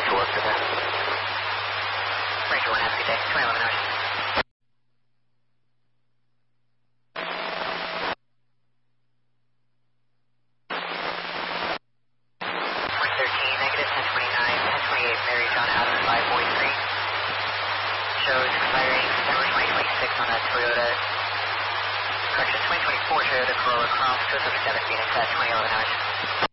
Rachel, what's good there? Rachel 1, have a good day. 2011 hours. Negative 1029, 1028, Mary John Adams 543. Shows expiring December 2026 on a Toyota, correction, 2024 Toyota Corolla Cross, 207 Phoenix at 2011 hours.